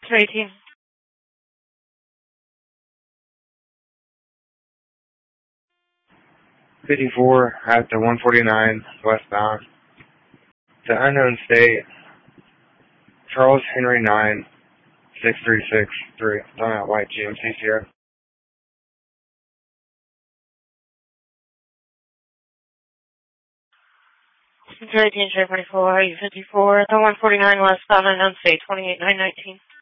18. 54 at the 149 westbound. To unknown state, Charles Henry 9, 6363, on that white GMC Sierra. Century 18, J44, 54 at the 149 westbound, unknown state, 28919.